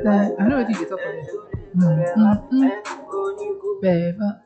I know what you talk about. Whatever.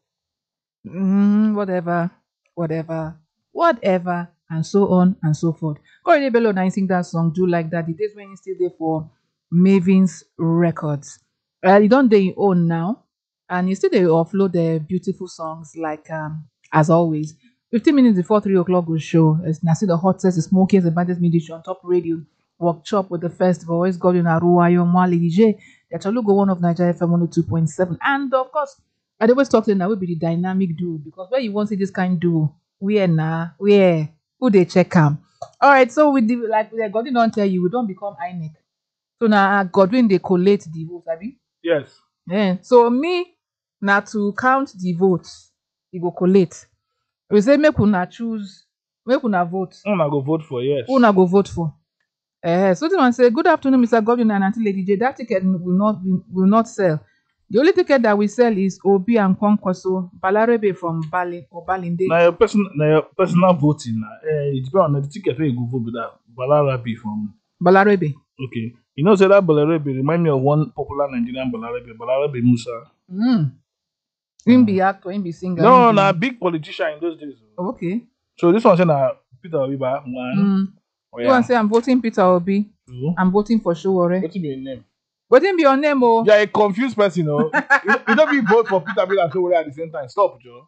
Whatever, whatever, and so on and so forth. Corey Bello now sing that song, Do Like That. The days when he's still there for Mavin's Records. He don't they own now, and he still they offload the beautiful songs like as always. 15 minutes before 3 o'clock will show. It's now see the hottest, the smokiest, the baddest media show on top radio. Workshop with the festival. Always got in Aruayo, Mwali DJ. The Chalugo one of Nigeria FM 102.7. And of course, I always talk to them that will be the dynamic duo because where you want to see this kind of duo, where who they check them. All right, so with the like the Godwin don't tell you, we don't become INEC. So now Godwin they collate the votes, abi? Yes. Yeah. So me now to count the votes, he go collate. We say make una choose, make una vote. Una go vote for yes. Una go vote for. So this one say, good afternoon, Mr. Godwin and Auntie Lady J. That ticket will not sell. The only ticket that we sell is Obi and Kwankwaso Balarebe from Balinde. Now your personal voting. It depends on the ticket where you go vote with that. Balarabe from Balarebe. Okay. You know, say that Balarabe remind me of one popular Nigerian Balarabe Musa. Him be actor, him be singer. No, a big politician in those days. Okay. So this one say na Peter Obi ba one. You want to say I'm voting Peter Obi? I'm voting for Showore. What be your name? What be your name, oh? You're a confused person, you don't be vote for Peter Obi and Showore at the same time. Stop, Joe.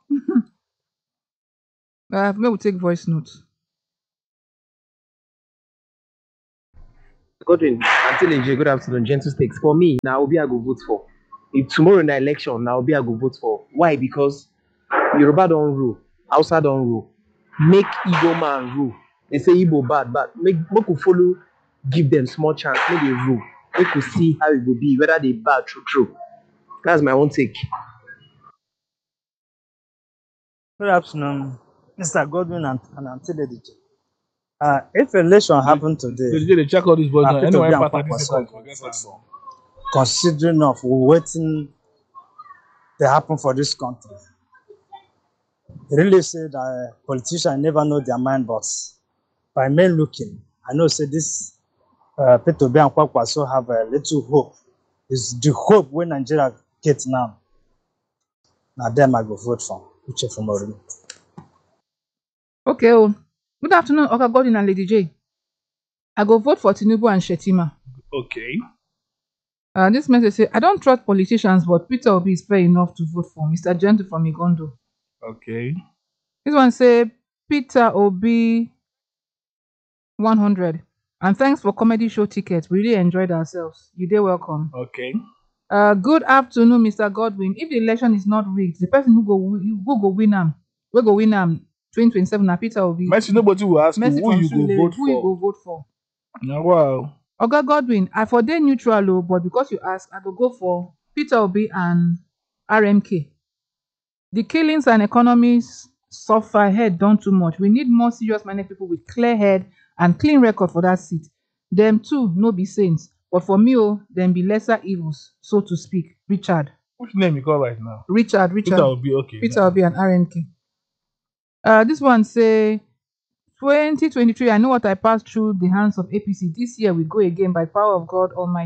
Maybe we'll take voice notes. Godwin, Auntie Lady, good afternoon, gentle stakes. For me, now Obi I go vote for. If tomorrow in the election, now Obi I go vote for. Why? Because Yoruba don't rule, Hausa don't rule. Make Igbo man rule. They say Igbo bad, but make we follow, give them small chance, make they rule. Make we see how it will be, whether they bad true. That's my own take. Good afternoon, Mr. Godwin and Auntie Lady J. If election happened today, They check all these boys now. Peter Anyway, Obi and part of Kwankwaso this go forget vote that. for, considering of waiting they happen for this country. Really say that politicians never know their mind, but by me looking, I know say this Peter Obi and Kwankwaso have a little hope. It's the hope when Nigeria get now. Now them I go vote for, which is from Orimi. Okay, oh. Good afternoon, Oka Godwin and Lady J. I go vote for Tinubu and Shetima. Okay. This message say, I don't trust politicians, but Peter Obi is fair enough to vote for. Mr. Gentle from Igondo. Okay. This one say, Peter Obi 100. And thanks for comedy show tickets. We really enjoyed ourselves. You did welcome. Okay. Good afternoon, Mr. Godwin. If the election is not rigged, the person who go win we go win 2027 na Peter Obi. Messi, nobody will ask Messi you who from you go Surulere, vote who you for. go vote for. Yeah, wow. Oga Godwin, I for dey neutral, oh, but because you ask, I go for Peter Obi and RMK. The killings and economies suffer head done too much. We need more serious-minded people with clear head and clean record for that seat. Them too, no be saints. But for me, them be lesser evils, so to speak. Richard. Which name you call right now? Richard. Peter Obi, okay. Peter Obi and RMK. This one say 2023. I know what I passed through the hands of APC. This year we go again by power of God Almighty.